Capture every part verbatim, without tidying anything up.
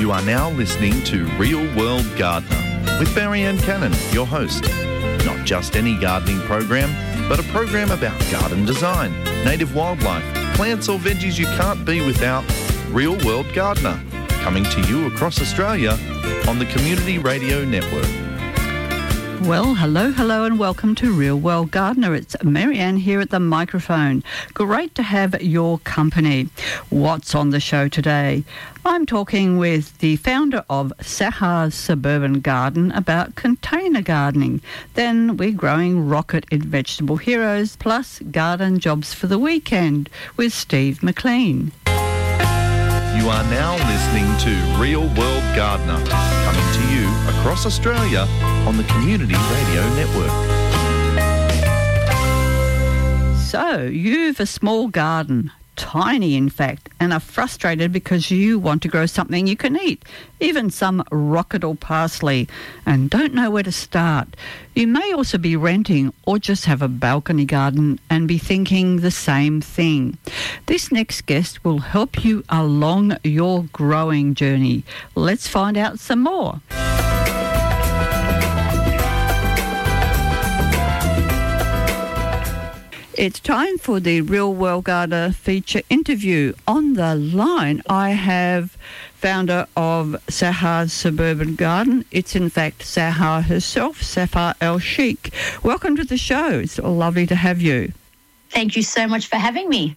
You are now listening to Real World Gardener with Marianne Cannon, your host. Not just any gardening program, but a program about garden design, native wildlife, plants or veggies you can't be without. Real World Gardener, coming to you across Australia on the Community Radio Network. Well, hello, hello and welcome to Real World Gardener. It's Marianne here at the microphone. Great to have your company. What's on the show today? I'm talking with the founder of Sahar Suburban Garden about container gardening. Then we're growing rocket in Vegetable Heroes, plus garden jobs for the weekend with Steve McLean. You are now listening to Real World Gardener, coming to you across Australia on the Community Radio Network. So, you've a small garden, tiny in fact, and are frustrated because you want to grow something you can eat, even some rocket or parsley, and don't know where to start. You may also be renting or just have a balcony garden and be thinking the same thing. This next guest will help you along your growing journey. Let's find out some more. It's time for the Real World Gardener feature interview. On the line, I have founder of Sahar Suburban Garden. It's in fact Sahar herself, Safar El-Sheikh. Welcome to the show. It's lovely to have you. Thank you so much for having me.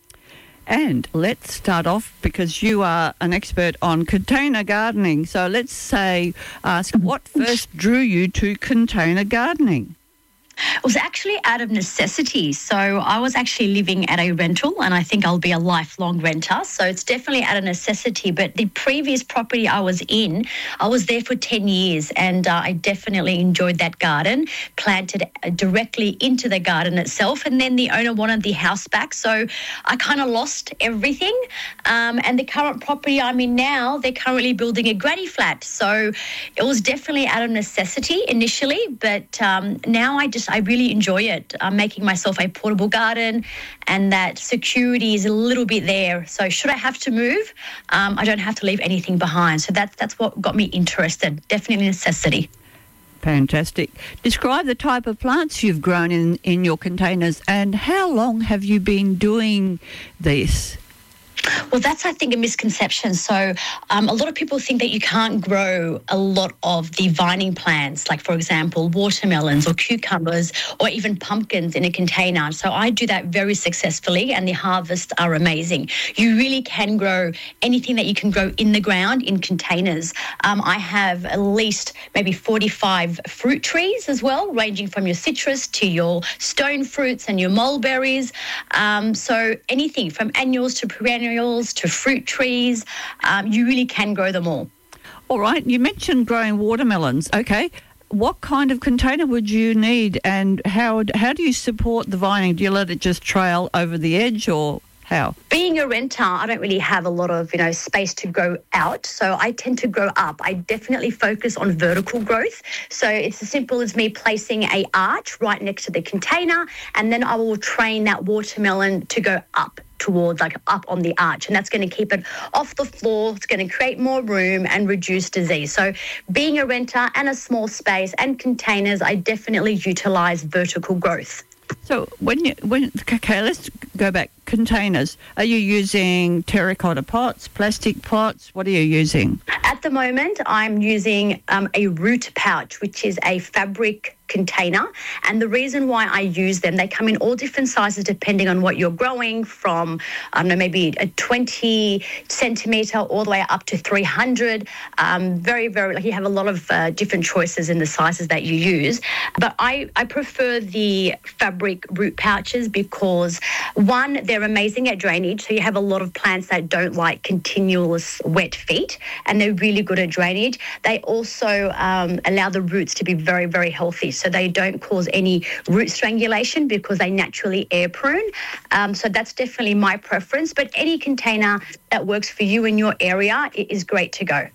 And let's start off because you are an expert on container gardening. So let's say, ask what first drew you to container gardening? It was actually out of necessity. So I was actually living at a rental and I think I'll be a lifelong renter. So it's definitely out of necessity. But the previous property I was in, I was there for ten years and uh, I definitely enjoyed that garden, planted directly into the garden itself. And then the owner wanted the house back. So I kind of lost everything. Um, and the current property I'm in now, they're currently building a granny flat. So it was definitely out of necessity initially. But um, now I just I really enjoy it. I'm making myself a portable garden and that security is a little bit there. So should I have to move, um, I don't have to leave anything behind. So that's, that's what got me interested. Definitely necessity. Fantastic. Describe the type of plants you've grown in, in your containers and how long have you been doing this? Well, that's, I think, a misconception. So um, a lot of people think that you can't grow a lot of the vining plants, like, for example, watermelons or cucumbers or even pumpkins in a container. So I do that very successfully and the harvests are amazing. You really can grow anything that you can grow in the ground in containers. Um, I have at least maybe forty-five fruit trees as well, ranging from your citrus to your stone fruits and your mulberries. Um, so anything from annuals to perennials to fruit trees, um, you really can grow them all. All right, you mentioned growing watermelons. Okay, what kind of container would you need and how how do you support the vining? Do you let it just trail over the edge or how? Being a renter, I don't really have a lot of, you know, space to grow out, so I tend to grow up. I definitely focus on vertical growth. So it's as simple as me placing a arch right next to the container, and then I will train that watermelon to go up towards, like, up on the arch, and that's going to keep it off the floor. It's going to create more room and reduce disease. So being a renter and a small space and containers, I definitely utilize vertical growth. So when you, when, okay, let's go back. Containers. Are you using terracotta pots, plastic pots? What are you using? At the moment, I'm using um, a root pouch, which is a fabric container. And the reason why I use them, they come in all different sizes depending on what you're growing, from, I don't know, maybe a twenty centimetre all the way up to three hundred. Um, very, very, like, you have a lot of uh, different choices in the sizes that you use. But I, I prefer the fabric root pouches because, one, they're amazing at drainage. So you have a lot of plants that don't like continuous wet feet, and they're really good at drainage. They also um, allow the roots to be very, very healthy. So they don't cause any root strangulation because they naturally air prune. Um, so that's definitely my preference. But any container that works for you in your area is great to go.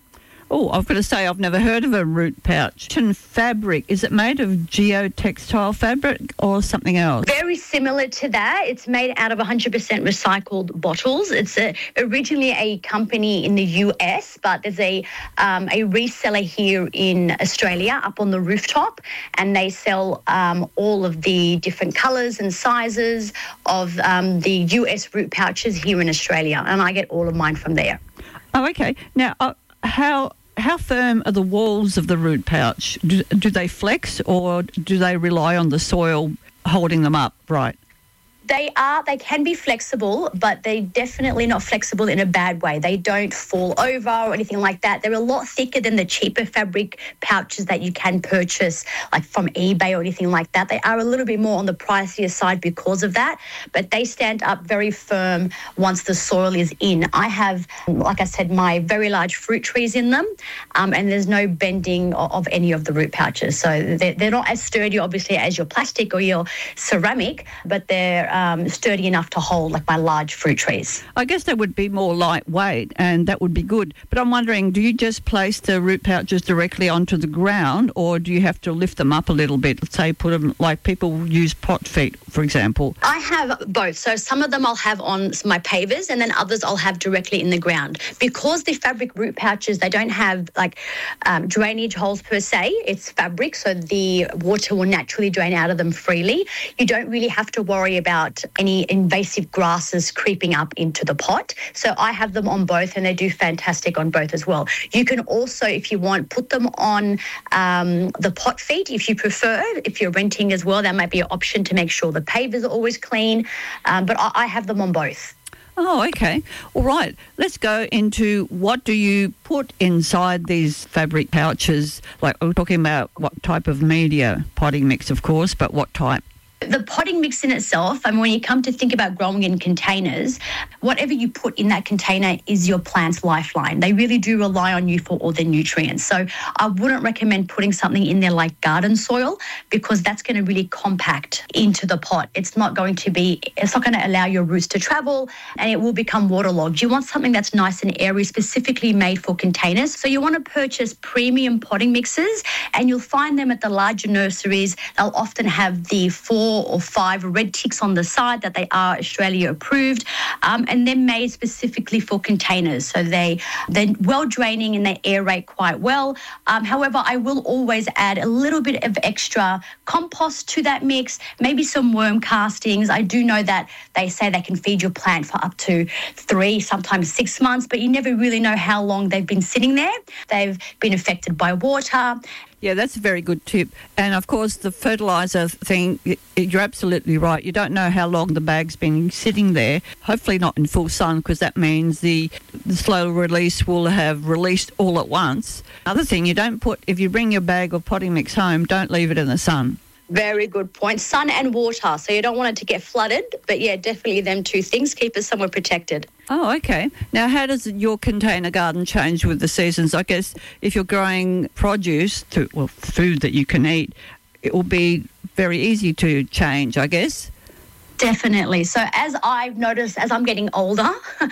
Oh, I've got to say, I've never heard of a root pouch. And fabric, is it made of geotextile fabric or something else? Very similar to that. It's made out of one hundred percent recycled bottles. It's a, originally a company in the U S, but there's a um, a reseller here in Australia up on the rooftop, and they sell um, all of the different colours and sizes of um, the U S root pouches here in Australia, and I get all of mine from there. Oh, okay. Now, uh, how... How firm are the walls of the root pouch? Do, do they flex, or do they rely on the soil holding them up right? They are, they can be flexible, but they're definitely not flexible in a bad way. They don't fall over or anything like that. They're a lot thicker than the cheaper fabric pouches that you can purchase, like from eBay or anything like that. They are a little bit more on the pricier side because of that, but they stand up very firm once the soil is in. I have, like I said, my very large fruit trees in them, um, and there's no bending of, of any of the root pouches. So they're, they're not as sturdy, obviously, as your plastic or your ceramic, but they're Um, sturdy enough to hold like my large fruit trees. I guess they would be more lightweight, and that would be good. But I'm wondering, do you just place the root pouches directly onto the ground, or do you have to lift them up a little bit? Let's say put them, like people use pot feet, for example. I have both. So some of them I'll have on my pavers, and then others I'll have directly in the ground. Because the fabric root pouches, they don't have like um, drainage holes per se. It's fabric, so the water will naturally drain out of them freely. You don't really have to worry about any invasive grasses creeping up into the pot. So I have them on both, and they do fantastic on both as well. You can also, if you want, put them on um, the pot feet if you prefer. If you're renting as well, that might be an option to make sure the pavers are always clean. Um, but I, I have them on both. Oh, okay. All right. Let's go into what do you put inside these fabric pouches? Like, we're talking about what type of media, potting mix, of course, but what type? The potting mix in itself, I mean, when you come to think about growing in containers, whatever you put in that container is your plant's lifeline. They really do rely on you for all their nutrients. So I wouldn't recommend putting something in there like garden soil, because that's going to really compact into the pot. It's not going to be, it's not going to allow your roots to travel, and it will become waterlogged. You want something that's nice and airy, specifically made for containers. So you want to purchase premium potting mixes, and you'll find them at the larger nurseries. They'll often have the four or five red ticks on the side that they are Australia approved, um, and they're made specifically for containers. So they, they're well draining and they aerate quite well. Um, however, I will always add a little bit of extra compost to that mix, maybe some worm castings. I do know that they say they can feed your plant for up to three, sometimes six months, but you never really know how long they've been sitting there. They've been affected by water. Yeah, that's a very good tip. And, of course, the fertiliser thing, you're absolutely right. You don't know how long the bag's been sitting there, hopefully not in full sun, because that means the, the slow release will have released all at once. Another thing, you don't put, if you bring your bag of potting mix home, don't leave it in the sun. Very good point. Sun and water. So you don't want it to get flooded. But, yeah, definitely them two things. Keep it somewhere protected. Oh, okay. Now, how does your container garden change with the seasons? I guess if you're growing produce, to, well, food that you can eat, it will be very easy to change, I guess. Definitely. So as I've noticed, as I'm getting older,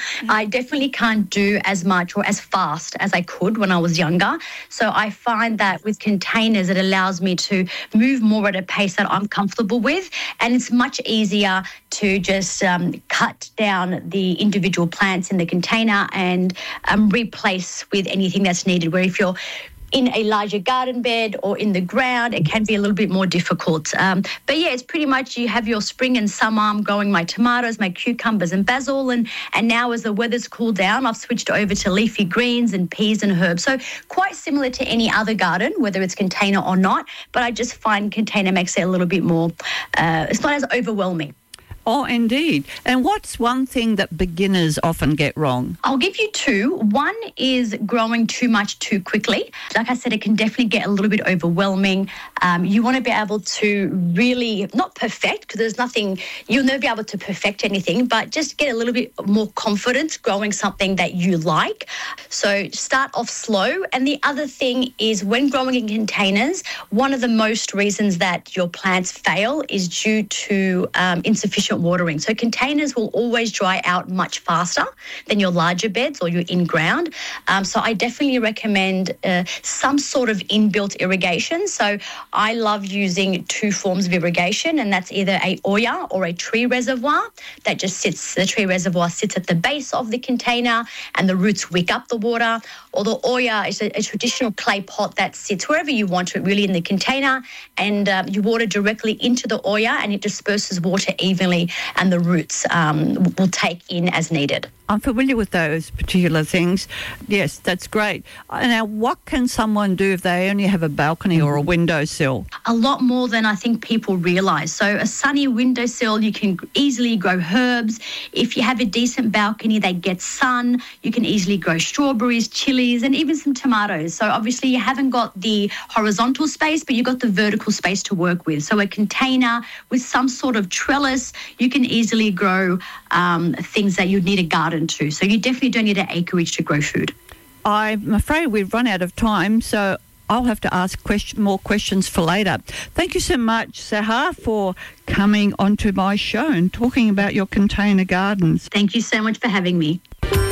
I definitely can't do as much or as fast as I could when I was younger. So I find that with containers, it allows me to move more at a pace that I'm comfortable with. And it's much easier to just um, cut down the individual plants in the container and um, replace with anything that's needed. Where if you're in a larger garden bed or in the ground, it can be a little bit more difficult. Um, but yeah, it's pretty much you have your spring and summer. I'm growing my tomatoes, my cucumbers and basil. And, and now as the weather's cooled down, I've switched over to leafy greens and peas and herbs. So quite similar to any other garden, whether it's container or not. But I just find container makes it a little bit more, uh, it's not as overwhelming. Oh, indeed. And what's one thing that beginners often get wrong? I'll give you two. One is growing too much too quickly. Like I said, it can definitely get a little bit overwhelming. Um, you want to be able to really, not perfect, because there's nothing, you'll never be able to perfect anything, but just get a little bit more confident growing something that you like. So start off slow. And the other thing is when growing in containers, one of the most reasons that your plants fail is due to um, insufficient watering. So containers will always dry out much faster than your larger beds or your in-ground. Um, so I definitely recommend uh, some sort of inbuilt irrigation. So I love using two forms of irrigation, and that's either a Oya or a tree reservoir that just sits, the tree reservoir sits at the base of the container and the roots wick up the water, or the Oya is a, a traditional clay pot that sits wherever you want it, really in the container, and um, you water directly into the Oya and it disperses water evenly and the roots um, will take in as needed. I'm familiar with those particular things. Yes, that's great. Now, what can someone do if they only have a balcony or a windowsill? A lot more than I think people realise. So a sunny windowsill, you can easily grow herbs. If you have a decent balcony, they get sun. You can easily grow strawberries, chilies, and even some tomatoes. So obviously you haven't got the horizontal space, but you've got the vertical space to work with. So a container with some sort of trellis, you can easily grow um, things that you'd need a garden to. So you definitely don't need an acreage to grow food. I'm afraid we've run out of time, so I'll have to ask question, more questions for later. Thank you so much, Sahar, for coming onto my show and talking about your container gardens. Thank you so much for having me.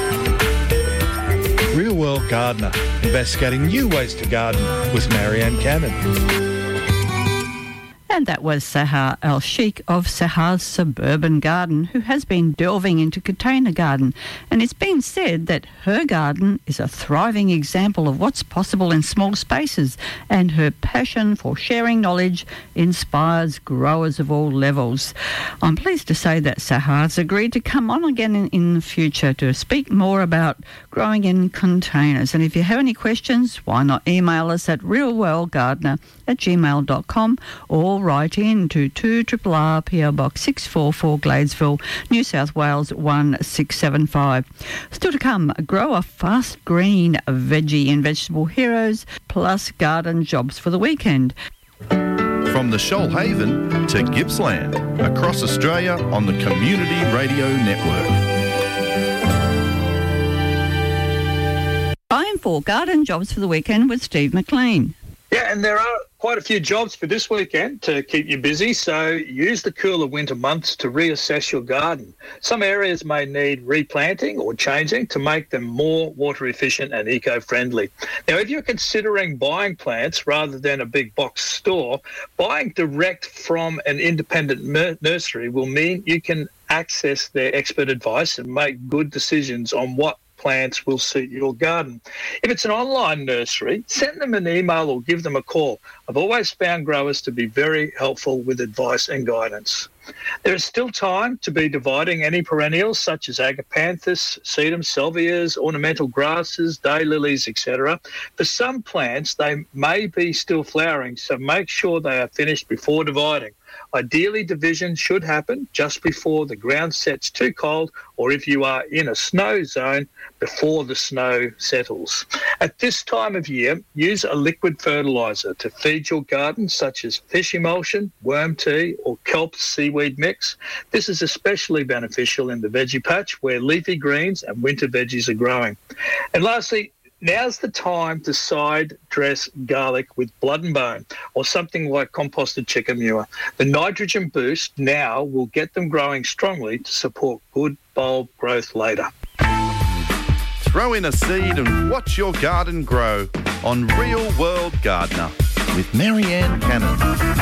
Real World Gardener, investigating new ways to garden with Marianne Cannon. And that was Sahar El-Sheikh of Sahar's Suburban Garden, who has been delving into container garden. And it's been said that her garden is a thriving example of what's possible in small spaces, and her passion for sharing knowledge inspires growers of all levels. I'm pleased to say that Sahar's agreed to come on again in, in the future to speak more about growing in containers. And if you have any questions, why not email us at realworldgardener at gmail dot com or write in to two R R R P O Box six four four Gladesville, New South Wales one six seven five. Still to come, grow a fast green veggie in Vegetable Heroes, plus garden jobs for the weekend. From the Shoalhaven to Gippsland, across Australia on the Community Radio Network. Time for garden jobs for the weekend with Steve McLean. Yeah, and there are quite a few jobs for this weekend to keep you busy, so use the cooler winter months to reassess your garden. Some areas may need replanting or changing to make them more water efficient and eco-friendly. Now, if you're considering buying plants rather than a big box store, buying direct from an independent mer- nursery will mean you can access their expert advice and make good decisions on what plants will suit your garden. If it's an online nursery, send them an email or give them a call. I've always found growers to be very helpful with advice and guidance. There is still time to be dividing any perennials such as agapanthus, sedum, salvias, ornamental grasses, daylilies, et cetera. For some plants, they may be still flowering, so make sure they are finished before dividing. Ideally, division should happen just before the ground sets too cold, or if you are in a snow zone, before the snow settles. At this time of year, use a liquid fertiliser to feed your garden, such as fish emulsion, worm tea, or kelp seaweed mix. This is especially beneficial in the veggie patch where leafy greens and winter veggies are growing. And lastly, now's the time to side dress garlic with blood and bone or something like composted chicken manure. The nitrogen boost now will get them growing strongly to support good bulb growth later. Throw in a seed and watch your garden grow on Real World Gardener with Marianne Cannon.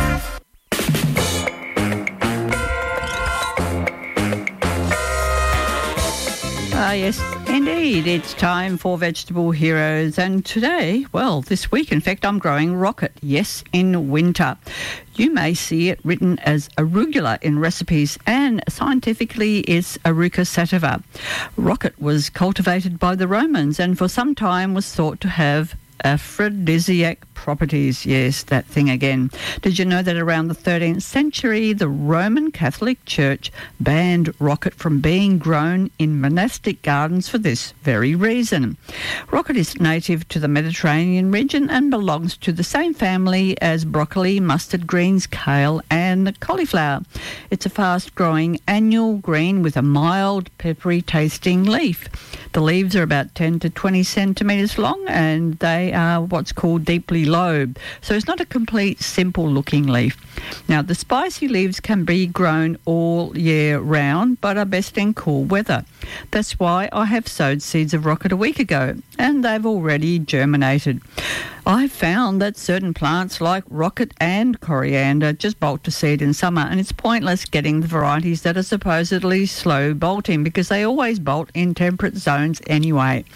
Ah, yes, indeed. It's time for Vegetable Heroes. And today, well, this week, in fact, I'm growing rocket. Yes, in winter. You may see it written as arugula in recipes, and scientifically it's Aruca sativa. Rocket was cultivated by the Romans and for some time was thought to have aphrodisiac properties. Yes, that thing again. Did you know that around the thirteenth century, the Roman Catholic Church banned rocket from being grown in monastic gardens for this very reason? Rocket is native to the Mediterranean region and belongs to the same family as broccoli, mustard greens, kale and cauliflower. It's a fast-growing annual green with a mild, peppery tasting leaf. The leaves are about ten to twenty centimetres long and they are what's called deeply lobed. So it's not a complete, simple-looking leaf. Now, the spicy leaves can be grown all year round but are best in cool weather. That's why I have sowed seeds of rocket a week ago and they've already germinated. I found that certain plants like rocket and coriander just bolt to seed in summer, and it's pointless getting the varieties that are supposedly slow bolting because they always bolt in temperate zones anyway.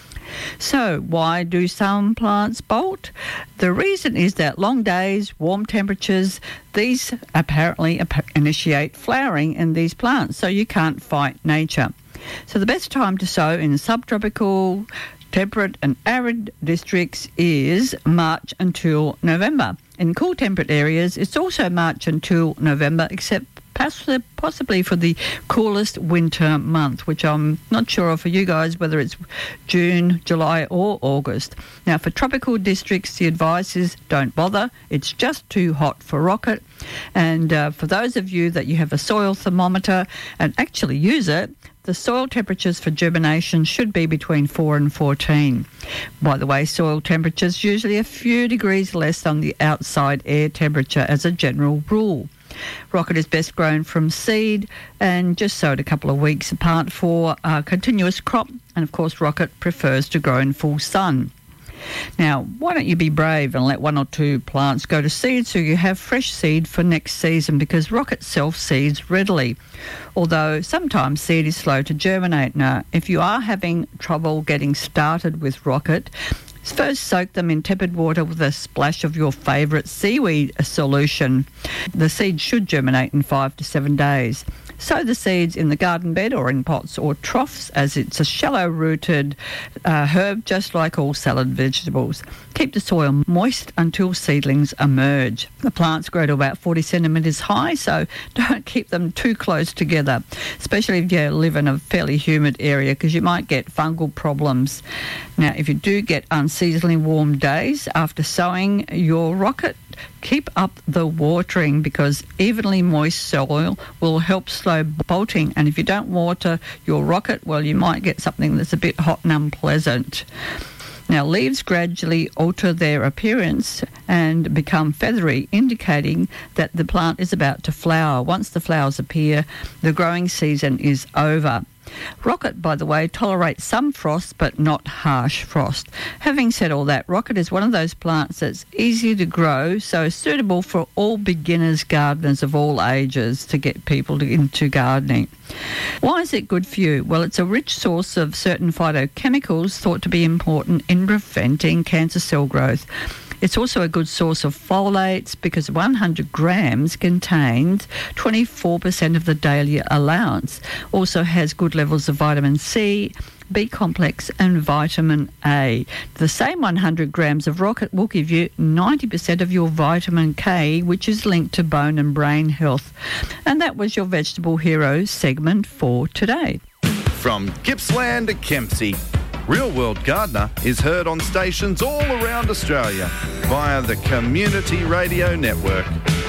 So why do some plants bolt? The reason is that long days, warm temperatures, these apparently initiate flowering in these plants, so you can't fight nature. So the best time to sow in subtropical, temperate and arid districts is March until November. In cool temperate areas, it's also March until November, except possibly for the coolest winter month, which I'm not sure of for you guys, whether it's June, July or August. Now, for tropical districts, the advice is don't bother. It's just too hot for rocket. And uh, for those of you that you have a soil thermometer and actually use it, the soil temperatures for germination should be between four and fourteen. By the way, soil temperature is usually a few degrees less than the outside air temperature as a general rule. Rocket is best grown from seed and just sowed a couple of weeks apart for a continuous crop. And of course, rocket prefers to grow in full sun. Now, why don't you be brave and let one or two plants go to seed so you have fresh seed for next season, because rocket self-seeds readily, although sometimes seed is slow to germinate. Now, if you are having trouble getting started with rocket, first soak them in tepid water with a splash of your favourite seaweed solution. The seed should germinate in five to seven days. Sow the seeds in the garden bed or in pots or troughs, as it's a shallow-rooted uh, herb just like all salad vegetables. Keep the soil moist until seedlings emerge. The plants grow to about forty centimetres high, so don't keep them too close together, especially if you live in a fairly humid area, because you might get fungal problems. Now, if you do get unseasonably warm days after sowing your rocket, keep up the watering, because evenly moist soil will help slow bolting. And if you don't water your rocket, well, you might get something that's a bit hot and unpleasant. Now, leaves gradually alter their appearance and become feathery, indicating that the plant is about to flower. Once the flowers appear, the growing season is over. Rocket, by the way, tolerates some frost but not harsh frost. Having said all that, rocket is one of those plants that's easy to grow, so suitable for all beginners, gardeners of all ages, to get people to, into gardening. Why is it good for you? Well, it's a rich source of certain phytochemicals thought to be important in preventing cancer cell growth. It's also a good source of folates because one hundred grams contains twenty-four percent of the daily allowance. Also has good levels of vitamin C, B complex and vitamin A. The same one hundred grams of rocket will give you ninety percent of your vitamin K, which is linked to bone and brain health. And that was your Vegetable Hero segment for today. From Gippsland to Kempsey, Real World Gardener is heard on stations all around Australia via the Community Radio Network.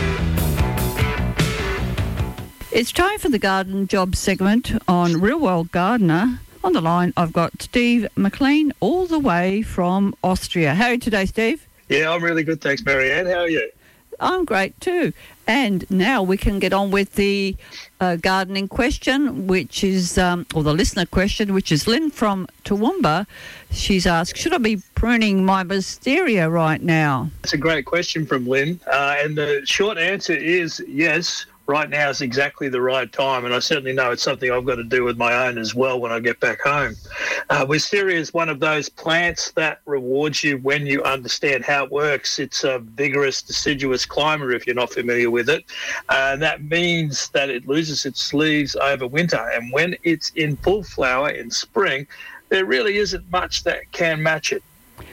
It's time for the Garden Job segment on Real World Gardener. On the line, I've got Steve McLean, all the way from Austria. How are you today, Steve? Yeah, I'm really good, thanks, Marianne. How are you? I'm great too. And now we can get on with the uh, gardening question, which is, um, or the listener question, which is Lynn from Toowoomba. She's asked, should I be pruning my wisteria right now? That's a great question from Lynn. Uh, and the short answer is yes. Right now is exactly the right time, and I certainly know it's something I've got to do with my own as well when I get back home. Uh, wisteria is one of those plants that rewards you when you understand how it works. It's a vigorous, deciduous climber, if you're not familiar with it, uh, and that means that it loses its leaves over winter, and when it's in full flower in spring, there really isn't much that can match it.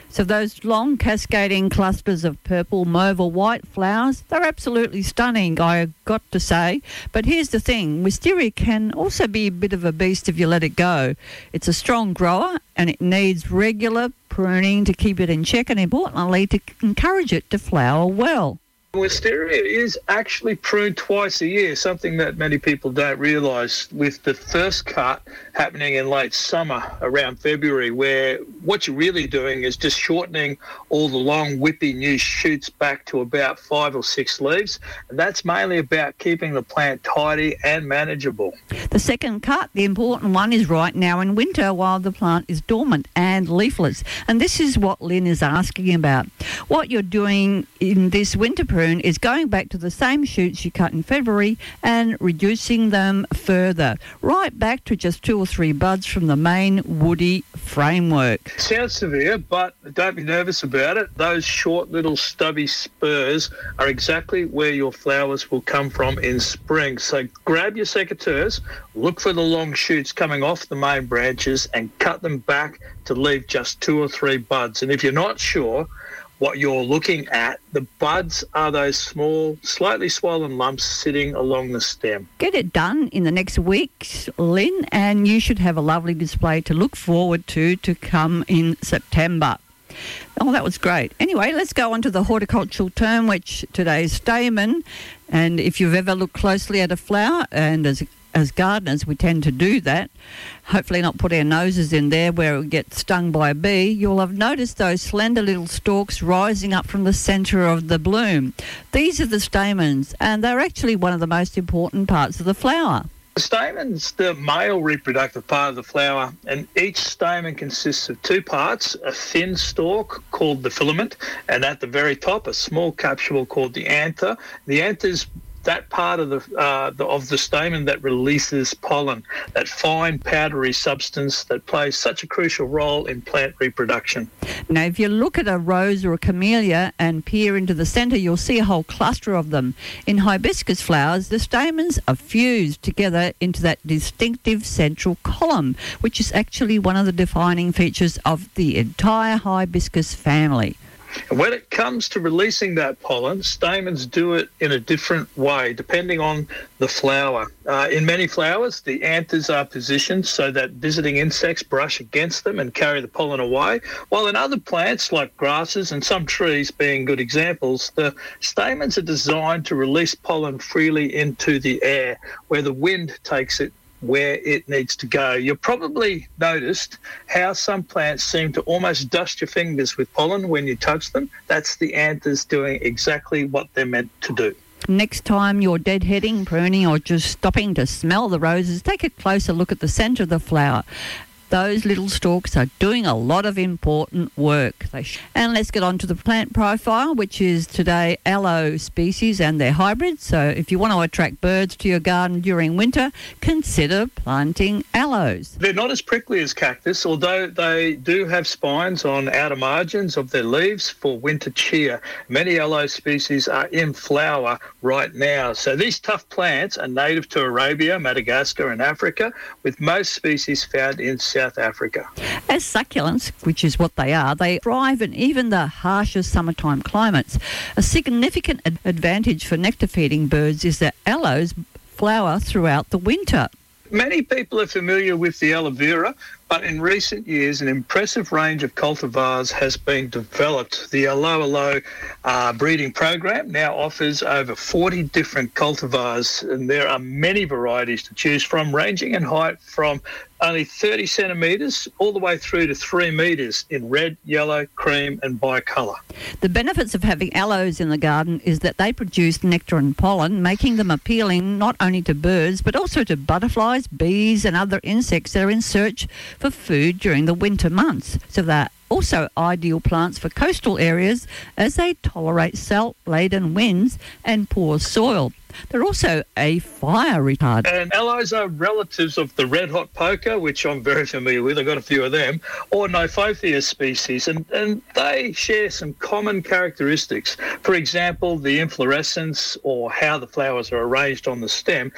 So those long cascading clusters of purple mauve or white flowers, they're absolutely stunning, I've got to say. But here's the thing, wisteria can also be a bit of a beast if you let it go. It's a strong grower and it needs regular pruning to keep it in check and importantly to encourage it to flower well. Wisteria is actually pruned twice a year, something that many people don't realise, with the first cut happening in late summer around February, where what you're really doing is just shortening all the long whippy new shoots back to about five or six leaves, and that's mainly about keeping the plant tidy and manageable. The second cut, the important one, is right now in winter while the plant is dormant and leafless, and this is what Lynn is asking about. What you're doing in this winter prune is going back to the same shoots you cut in February and reducing them further, right back to just two or three buds from the main woody framework. Sounds severe, but don't be nervous about it. Those short little stubby spurs are exactly where your flowers will come from in spring. So grab your secateurs, look for the long shoots coming off the main branches and cut them back to leave just two or three buds. And if you're not sure what you're looking at, the buds are those small, slightly swollen lumps sitting along the stem. Get it done in the next week, Lynn, and you should have a lovely display to look forward to to come in September. Oh, that was great. Anyway, let's go on to the horticultural term, which today is stamen. And if you've ever looked closely at a flower, and as As gardeners, we tend to do that, hopefully not put our noses in there where we get stung by a bee, you'll have noticed those slender little stalks rising up from the centre of the bloom. These are the stamens, and they're actually one of the most important parts of the flower. The stamen's the male reproductive part of the flower, and each stamen consists of two parts, a thin stalk called the filament, and at the very top, a small capsule called the anther. The anther's that part of the, uh, the of the stamen that releases pollen, that fine powdery substance that plays such a crucial role in plant reproduction. Now, if you look at a rose or a camellia and peer into the centre, you'll see a whole cluster of them. In hibiscus flowers, the stamens are fused together into that distinctive central column, which is actually one of the defining features of the entire hibiscus family. And when it comes to releasing that pollen, stamens do it in a different way, depending on the flower. Uh, in many flowers, the anthers are positioned so that visiting insects brush against them and carry the pollen away, while in other plants, like grasses and some trees being good examples, the stamens are designed to release pollen freely into the air, where the wind takes it where it needs to go. You've probably noticed how some plants seem to almost dust your fingers with pollen when you touch them. That's the anthers doing exactly what they're meant to do. Next time you're deadheading, pruning, or just stopping to smell the roses, take a closer look at the centre of the flower. Those little stalks are doing a lot of important work. They sh- and let's get on to the plant profile, which is today aloe species and their hybrids. So if you want to attract birds to your garden during winter, consider planting aloes. They're not as prickly as cactus, although they do have spines on outer margins of their leaves for winter cheer. Many aloe species are in flower right now. So these tough plants are native to Arabia, Madagascar and Africa, with most species found in South Africa. As succulents, which is what they are, they thrive in even the harshest summertime climates. A significant ad- advantage for nectar-feeding birds is that aloes flower throughout the winter. Many people are familiar with the aloe vera, but in recent years, an impressive range of cultivars has been developed. The Aloe Aloe uh, breeding program now offers over forty different cultivars, and there are many varieties to choose from, ranging in height from only thirty centimetres all the way through to three metres in red, yellow, cream and bicolour. The benefits of having aloes in the garden is that they produce nectar and pollen, making them appealing not only to birds but also to butterflies, bees and other insects that are in search for food during the winter months. So they're also ideal plants for coastal areas as they tolerate salt-laden winds and poor soil. They're also a fire retard. And aloes are relatives of the red-hot poker, which I'm very familiar with. I've got a few of them, or Nophothia species, and, and they share some common characteristics. For example, the inflorescence or how the flowers are arranged on the stem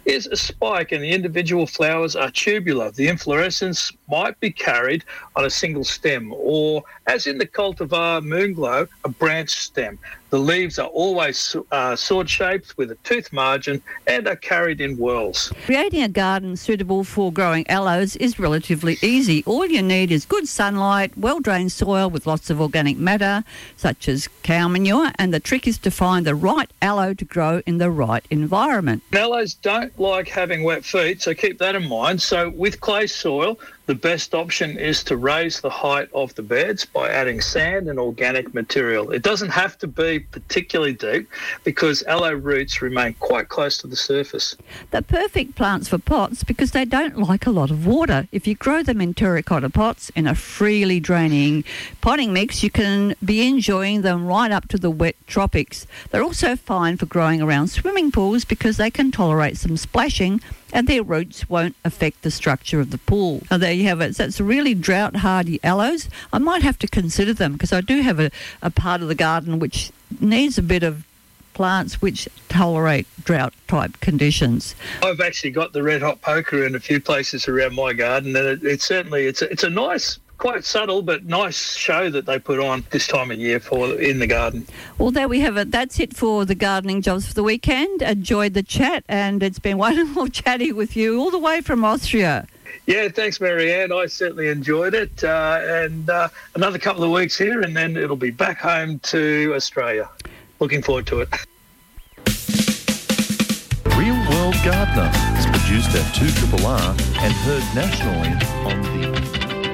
is a spike, and the individual flowers are tubular. The inflorescence might be carried on a single stem, or, as in the cultivar Moonglow, a branched stem. The leaves are always uh, sword-shaped with a tooth margin and are carried in whorls. Creating a garden suitable for growing aloes is relatively easy. All you need is good sunlight, well-drained soil with lots of organic matter, such as cow manure, and the trick is to find the right aloe to grow in the right environment. Aloes don't like having wet feet, so keep that in mind. So with clay soil, the best option is to raise the height of the beds by adding sand and organic material. It doesn't have to be particularly deep because aloe roots remain quite close to the surface. They're perfect plants for pots because they don't like a lot of water. If you grow them in terracotta pots in a freely draining potting mix, you can be enjoying them right up to the wet tropics. They're also fine for growing around swimming pools because they can tolerate some splashing and their roots won't affect the structure of the pool. Now, there you have it. So it's really drought-hardy aloes. I might have to consider them because I do have a, a part of the garden which needs a bit of plants which tolerate drought-type conditions. I've actually got the red hot poker in a few places around my garden, and it, it certainly it's a, it's a nice, quite subtle but nice show that they put on this time of year for in the garden. Well, there we have it. That's it for the gardening jobs for the weekend. Enjoyed the chat, and it's been wonderful chatting with you all the way from Austria. Yeah, thanks, Marianne. I certainly enjoyed it. Uh, and uh, another couple of weeks here, and then it'll be back home to Australia. Looking forward to it. Real World Gardener is produced at two R R R and heard nationally on the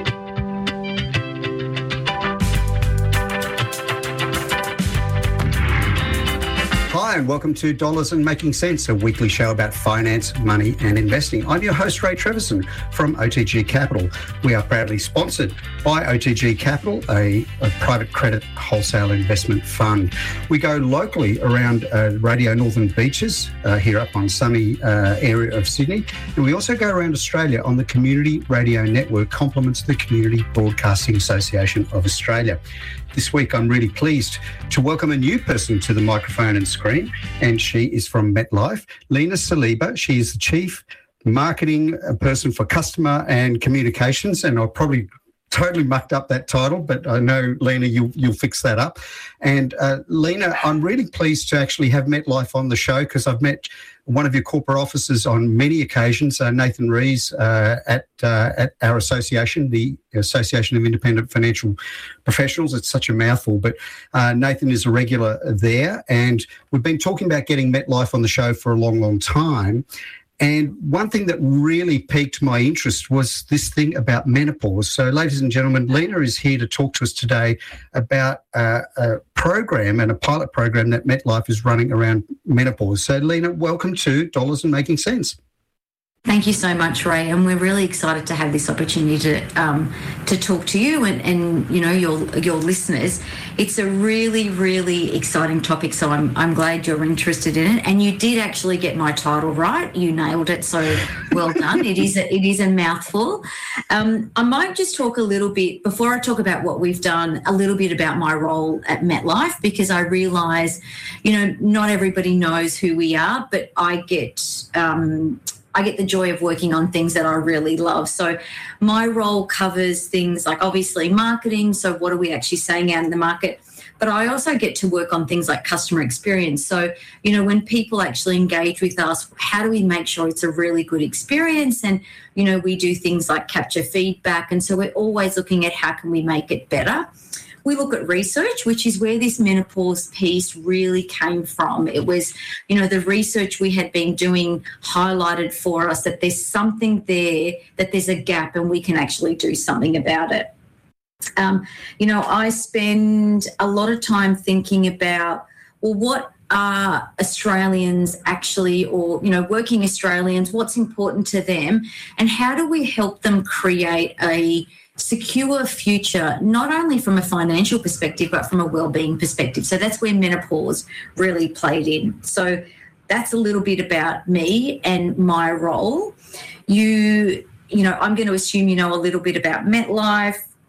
Hi and welcome to Dollars and Making Sense, a weekly show about finance, money and investing. I'm your host, Ray Treverson from O T G Capital. We are proudly sponsored by O T G Capital, a, a private credit wholesale investment fund. We go locally around uh, Radio Northern Beaches, uh, here up on sunny uh, area of Sydney. And we also go around Australia on the Community Radio Network, complements the Community Broadcasting Association of Australia. This week, I'm really pleased to welcome a new person to the microphone and screen, and she is from MetLife, Lena Saliba. She is the Chief Marketing Person for Customer and Communications, and I'll probably totally mucked up that title, but I know, Lena, you'll, you'll fix that up. And uh, Lena, I'm really pleased to actually have MetLife on the show because I've met one of your corporate officers on many occasions, uh, Nathan Rees, uh, at uh, at our association, the Association of Independent Financial Professionals. It's such a mouthful, but uh, Nathan is a regular there, and we've been talking about getting MetLife on the show for a long, long time. And one thing that really piqued my interest was this thing about menopause. So, ladies and gentlemen, Lena is here to talk to us today about uh, a program and a pilot program that MetLife is running around menopause. So, Lena, welcome to Dollars and Making Sense. Thank you so much, Ray, and we're really excited to have this opportunity to um, to talk to you and, and you know your your listeners. It's a really, really exciting topic, so I'm I'm glad you're interested in it. And you did actually get my title right; you nailed it. So well done. It is a, it is a mouthful. Um, I might just talk a little bit before I talk about what we've done. A little bit about my role at MetLife, because I realise, you know, not everybody knows who we are, but I get. Um, I get the joy of working on things that I really love. So my role covers things like obviously marketing. So what are we actually saying out in the market? But I also get to work on things like customer experience. So, you know, when people actually engage with us, how do we make sure it's a really good experience? And, you know, we do things like capture feedback. And so we're always looking at how can we make it better. We look at research, which is where this menopause piece really came from. It was, you know, the research we had been doing highlighted for us that there's something there, that there's a gap and we can actually do something about it. Um, you know, I spend a lot of time thinking about, well, what are Australians actually, or, you know, working Australians, what's important to them, and how do we help them create a secure future, not only from a financial perspective, but from a wellbeing perspective. So that's where menopause really played in. So that's a little bit about me and my role. You, you know, I'm going to assume you know a little bit about MetLife.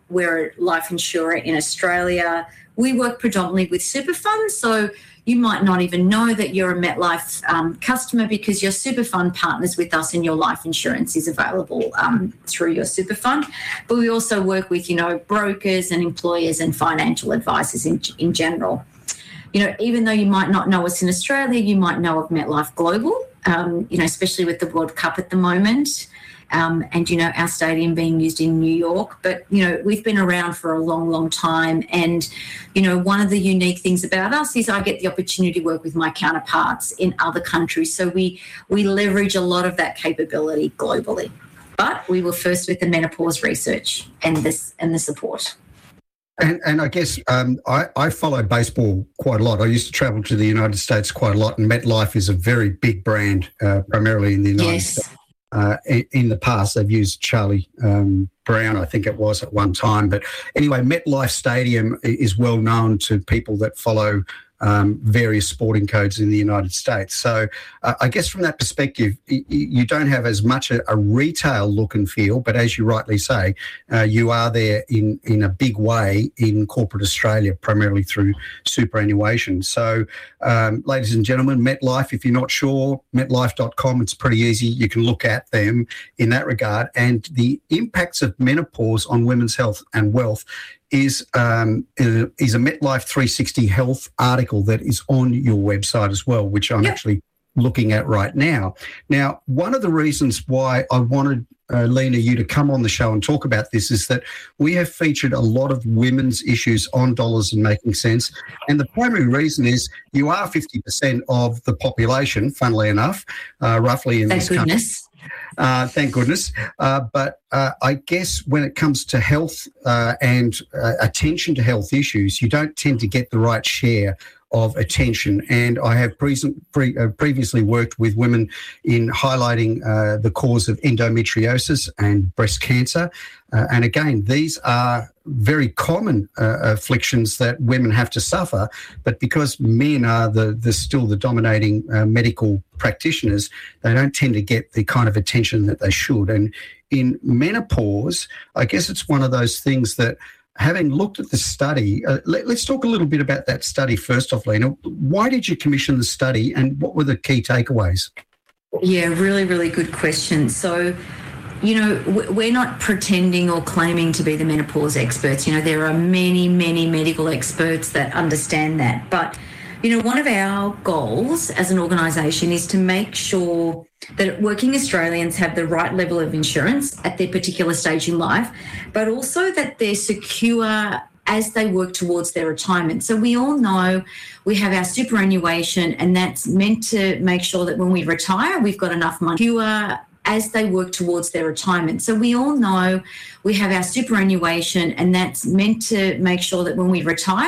we're a life insurer in Australia. We work predominantly with super funds, so you might not even know that you're a MetLife um, customer because your super fund partners with us and your life insurance is available um, through your super fund. But we also work with, you know, brokers and employers and financial advisors in, in general. You know, even though you might not know us in Australia, you might know of MetLife Global, um, you know, especially with the World Cup at the moment. Um, and, you know, our stadium being used in New York. But, you know, we've been around for a long, long time. And, you know, one of the unique things about us is I get the opportunity to work with my counterparts in other countries. So we, we leverage a lot of that capability globally. But we were first with the menopause research and this and the support. And, and I guess um, I, I followed baseball quite a lot. I used to travel to the United States quite a lot, and MetLife is a very big brand, uh, primarily in the United yes. States. Uh, in, in the past, they've used Charlie um, Brown, I think it was at one time. But anyway, MetLife Stadium is well known to people that follow um, various sporting codes in the United States. So uh, I guess from that perspective, y- you don't have as much a, a retail look and feel, but as you rightly say, uh, you are there in, in a big way in corporate Australia, primarily through superannuation. So um, ladies and gentlemen, MetLife, if you're not sure, metlife dot com, it's pretty easy. You can look at them in that regard. And the impacts of menopause on women's health and wealth is um, is a MetLife three sixty Health article that is on your website as well, which I'm yep. actually looking at right now. Now, one of the reasons why I wanted, uh, Lena, you to come on the show and talk about this is that we have featured a lot of women's issues on Dollars and Making Sense. And the primary reason is you are fifty percent of the population, funnily enough, uh, roughly in Thank this goodness. country. Uh, thank goodness. Uh, but uh, I guess when it comes to health uh, and uh, attention to health issues, you don't tend to get the right share of attention. And I have pre- pre- uh, previously worked with women in highlighting uh, the cause of endometriosis and breast cancer. Uh, and again, these are very common uh, afflictions that women have to suffer, but because men are the, the still the dominating uh, medical practitioners, they don't tend to get the kind of attention that they should. And in menopause, I guess it's one of those things that, having looked at the study, uh, let, let's talk a little bit about that study first off, Lena. Why did you commission the study and what were the key takeaways? Yeah, really, really good question. So, you know, we're not pretending or claiming to be the menopause experts. You know, there are many, many medical experts that understand that. But, you know, one of our goals as an organisation is to make sure that working Australians have the right level of insurance at their particular stage in life, but also that they're secure as they work towards their retirement. So we all know we have our superannuation, and that's meant to make sure that when we retire, we've got enough money secure as they work towards their retirement. So we all know we have our superannuation, and that's meant to make sure that when we retire,